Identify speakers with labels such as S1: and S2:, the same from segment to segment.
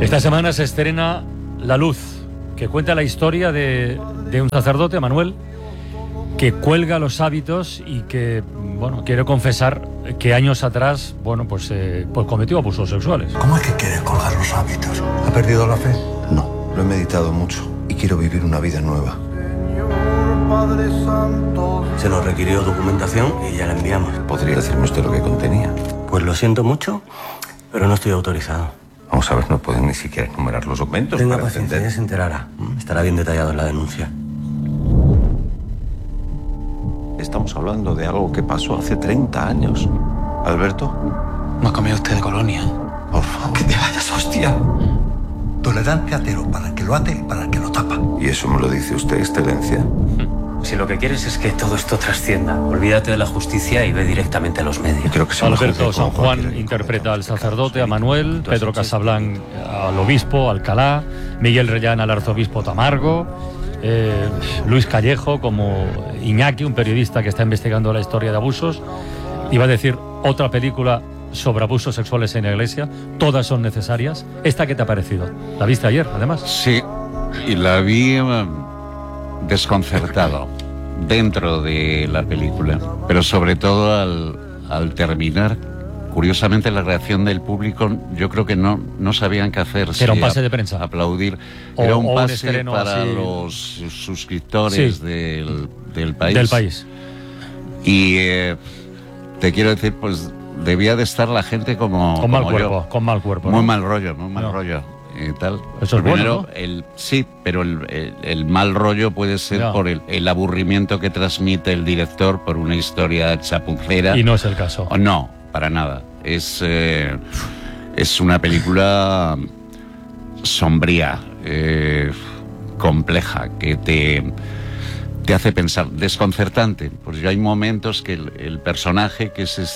S1: Esta semana se estrena La Luz, que cuenta la historia de un sacerdote, Manuel, que cuelga los hábitos y que, bueno, quiere confesar que años atrás, bueno, pues cometió abusos sexuales.
S2: ¿Cómo es que quiere colgar los hábitos? ¿Ha perdido la fe?
S3: No, lo he meditado mucho y quiero vivir una vida nueva.
S4: Se nos requirió documentación y ya la enviamos.
S3: ¿Podría decirme usted lo que contenía?
S4: Pues lo siento mucho, pero no estoy autorizado.
S3: Vamos a ver, no pueden ni siquiera enumerar los documentos.
S4: Tenga
S3: para
S4: paciencia,
S3: entender.
S4: ya se enterará. Estará bien detallado en la denuncia.
S3: Estamos hablando de algo que pasó hace 30 años. ¿Alberto?
S5: No ha comido usted de colonia.
S3: Por favor, que te vayas, hostia.
S2: Tolerancia cero para el que lo hace y para el que lo tapa.
S3: ¿Y eso me lo dice usted, excelencia?
S6: Si lo que quieres es que todo esto trascienda, olvídate de la justicia y ve directamente a los medios.
S3: Creo que
S1: Alberto San Juan interpreta al sacerdote, a Manuel, Pedro Casablanc al obispo, Alcalá, Miguel Reyán al arzobispo Tamargo, Luis Callejo como Iñaki, un periodista que está investigando la historia de abusos. Iba a decir otra película sobre abusos sexuales en la iglesia. Todas son necesarias. ¿Esta qué te ha parecido? ¿La viste ayer, además?
S7: Sí, y la vi desconcertado dentro de la película, pero sobre todo al terminar, curiosamente la reacción del público, yo creo que no sabían qué hacer.
S1: Era un pase de prensa.
S7: Aplaudir. Era un pase para
S1: así,
S7: los suscriptores
S1: sí,
S7: del país.
S1: Del país.
S7: Y te quiero decir, pues debía de estar la gente como
S1: Con mal
S7: como
S1: cuerpo,
S7: yo.
S1: con mal cuerpo.
S7: Muy
S1: ¿no?
S7: mal rollo, muy mal
S1: No.
S7: rollo. Tal.
S1: Eso es
S7: Primero,
S1: bueno, ¿no?
S7: Sí, pero el mal rollo puede ser
S1: Ya.
S7: por el aburrimiento que transmite el director por una historia chapucera.
S1: Y no es el caso.
S7: O no, para nada. Es una película sombría, compleja, que te hace pensar, desconcertante. Pues ya hay momentos que el personaje, que es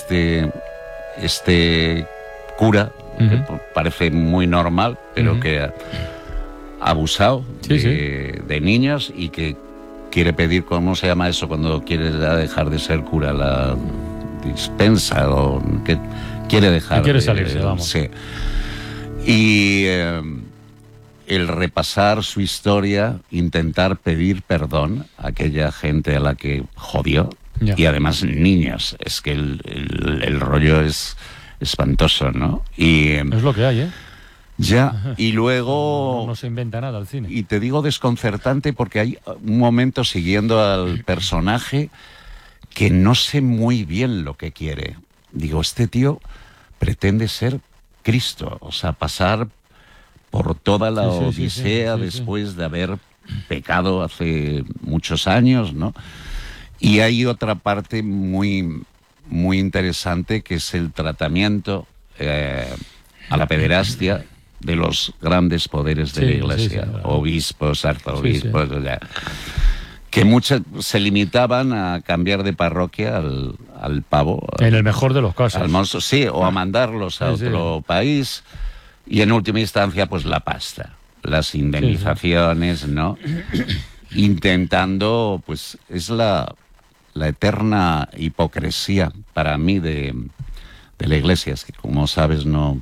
S7: este cura, que parece muy normal, pero que ha abusado de niños y que quiere pedir, ¿cómo se llama eso cuando quiere dejar de ser cura? La dispensa, o que quiere dejar.
S1: Que quiere salirse, vamos.
S7: Sí. Y el repasar su historia, intentar pedir perdón a aquella gente a la que jodió,
S1: Ya.
S7: y además niños. Es que el rollo es espantoso, ¿no? Y
S1: Es lo que hay, ¿eh?
S7: ya, y luego...
S1: No se inventa nada al cine.
S7: Y te digo desconcertante porque hay un momento siguiendo al personaje que no sé muy bien lo que quiere. Digo, este tío pretende ser Cristo, o sea, pasar por toda la odisea después de haber pecado hace muchos años, ¿no? Y hay otra parte muy interesante, que es el tratamiento a la pederastia de los grandes poderes de la Iglesia, obispos, arzobispos, que muchos se limitaban a cambiar de parroquia al pavo.
S1: En el mejor de los casos.
S7: Al monstruo, sí, o a mandarlos a otro país, y en última instancia, pues la pasta, las indemnizaciones, ¿no? Intentando, pues es la eterna hipocresía para mí de la Iglesia. Es que, como sabes, no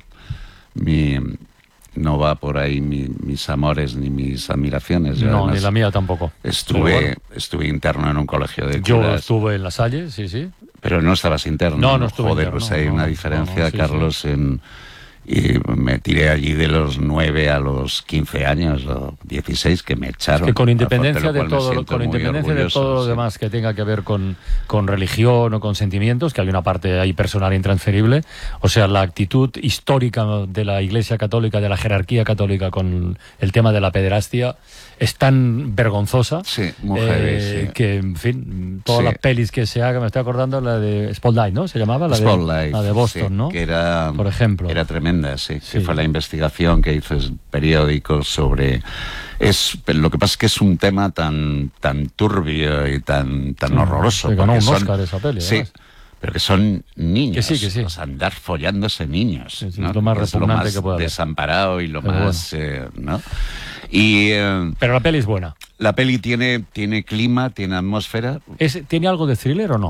S7: va por ahí mis amores ni mis admiraciones. Yo,
S1: No,
S7: además,
S1: ni la mía tampoco.
S7: Estuve interno en un colegio de
S1: Yo
S7: curas.
S1: estuve en La Salle, sí.
S7: Pero no estabas interno.
S1: No estuve
S7: Joder,
S1: interno,
S7: pues hay una diferencia, Carlos, y me tiré allí de los 9 a los 15 años o 16, que me echaron.
S1: Es que con independencia de
S7: de
S1: todo, lo demás que tenga que ver con religión o con sentimientos, que hay una parte ahí personal intransferible, o sea, la actitud histórica de la Iglesia Católica, de la jerarquía católica con el tema de la pederastia, es tan vergonzosa, que, en fin, todas las pelis que se hagan, me estoy acordando la de Spotlight, ¿no? Se llamaba la de Boston, ¿no?
S7: Que era,
S1: por ejemplo.
S7: Era tremenda, que fue la investigación que hizo el periódico sobre... lo que pasa es que es un tema tan turbio y tan horroroso.
S1: Ganó un Oscar esa peli, además.
S7: Pero que son niños.
S1: Que sí.
S7: O sea, andar follándose niños.
S1: Sí,
S7: ¿no?
S1: Es lo más repugnante que puede haber.
S7: Desamparado y lo más... ¿no?
S1: Pero la peli es buena.
S7: La peli tiene clima, tiene atmósfera.
S1: ¿Tiene algo de thriller o no?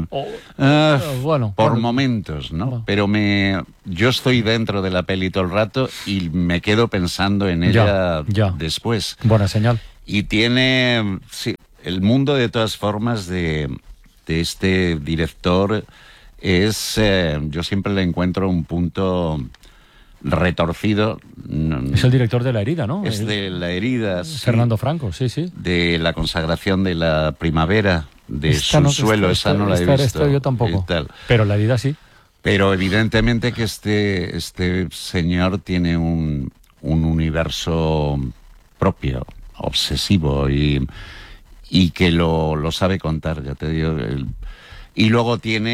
S7: Bueno, por momentos, ¿no?
S1: Bueno.
S7: Pero yo estoy dentro de la peli todo el rato y me quedo pensando en ella después.
S1: Buena señal.
S7: Y tiene, sí, el mundo de todas formas de este director es, yo siempre le encuentro un punto retorcido.
S1: Es el director de La herida, ¿no?
S7: Es de La herida.
S1: Fernando Franco, sí.
S7: De La consagración de la primavera, de Subsuelo, esa no la he visto.
S1: Yo tampoco. Pero La herida sí.
S7: Pero evidentemente que este señor tiene un universo propio, obsesivo y que lo sabe contar, ya te digo. Y luego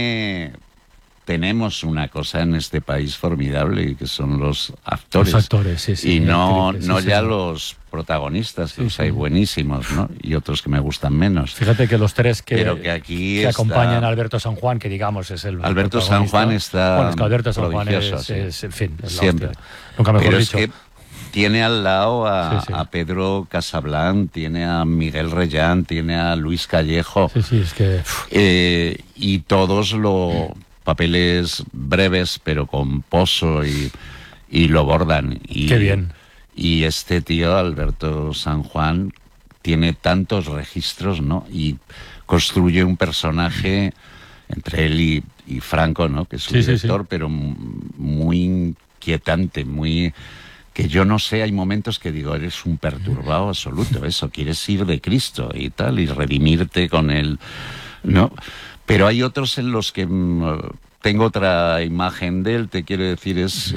S7: tenemos una cosa en este país formidable, que son los actores.
S1: Los actores, sí.
S7: Y no ya los protagonistas, que los hay buenísimos, ¿no? Y otros que me gustan menos.
S1: Fíjate que los tres que
S7: aquí
S1: acompañan a Alberto San Juan, que digamos es el
S7: Alberto San Juan está
S1: bueno, es que Alberto San Juan
S7: prodigioso,
S1: es en fin, es
S7: siempre.
S1: Nunca mejor
S7: Pero
S1: dicho.
S7: Es que tiene al lado a Pedro Casablanc, tiene a Miguel Reyán, tiene a Luis Callejo.
S1: Sí, es que...
S7: y todos papeles breves, pero con pozo y lo bordan.
S1: Qué bien.
S7: Y este tío, Alberto San Juan, tiene tantos registros, ¿no? Y construye un personaje entre él y Franco, ¿no? Que es su director, pero muy inquietante, muy... que yo no sé, hay momentos que digo, eres un perturbado absoluto, eso, quieres ir de Cristo y tal, y redimirte con él, ¿no? Pero hay otros en los que tengo otra imagen de él, te quiero decir, es...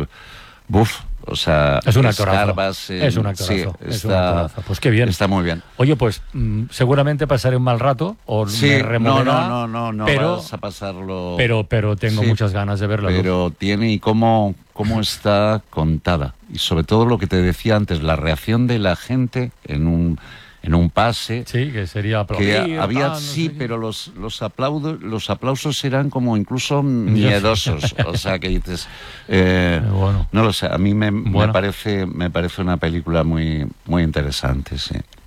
S7: o sea,
S1: es un actorazo. Es un actorazo.
S7: Sí,
S1: es un actorazo. Pues qué bien.
S7: Está muy bien.
S1: Oye, pues seguramente pasaré un mal rato o me removerá.
S7: No
S1: pero,
S7: vas a pasarlo.
S1: Pero tengo muchas ganas de verla.
S7: Pero tiene y cómo está contada. Y sobre todo lo que te decía antes, la reacción de la gente en un pase.
S1: Sí, que sería aplaudir.
S7: Que había, pero los aplausos eran como incluso miedosos. O sea, que dices...
S1: bueno.
S7: No lo sé, a mí me parece una película muy, muy interesante, sí.